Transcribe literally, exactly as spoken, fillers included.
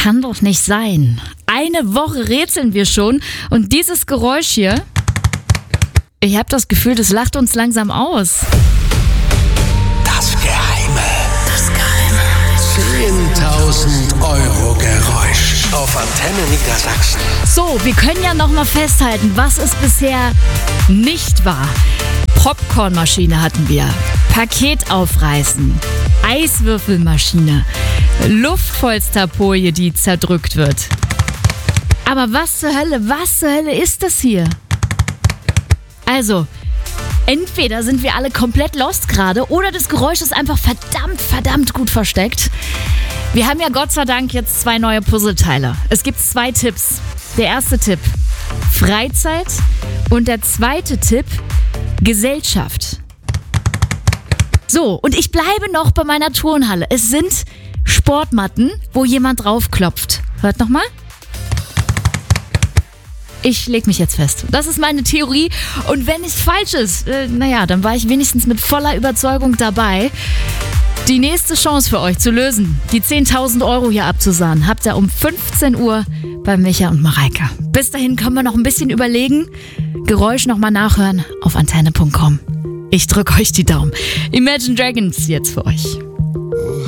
kann doch nicht sein. Eine Woche rätseln wir schon und dieses Geräusch hier, ich habe das Gefühl, das lacht uns langsam aus. Das Geheime. Das Geheime. zehntausend Euro Geräusch auf Antenne Niedersachsen. So, wir können ja noch mal festhalten, was es bisher nicht war. Popcornmaschine hatten wir, Paket aufreißen, Eiswürfelmaschine, Luftpolsterfolie, die zerdrückt wird. Aber was zur Hölle, was zur Hölle ist das hier? Also, entweder sind wir alle komplett lost gerade oder das Geräusch ist einfach verdammt, verdammt gut versteckt. Wir haben ja Gott sei Dank jetzt zwei neue Puzzleteile. Es gibt zwei Tipps. Der erste Tipp, Freizeit, und der zweite Tipp, Gesellschaft. So, und ich bleibe noch bei meiner Turnhalle. Es sind Sportmatten, wo jemand draufklopft. Hört nochmal. Ich leg mich jetzt fest. Das ist meine Theorie. Und wenn es falsch ist, äh, naja, dann war ich wenigstens mit voller Überzeugung dabei. Die nächste Chance für euch zu lösen, die zehntausend Euro hier abzusahnen, habt ihr um fünfzehn Uhr bei Micha und Mareike. Bis dahin können wir noch ein bisschen überlegen. Geräusch nochmal nachhören auf antenne punkt com. Ich drücke euch die Daumen. Imagine Dragons jetzt für euch.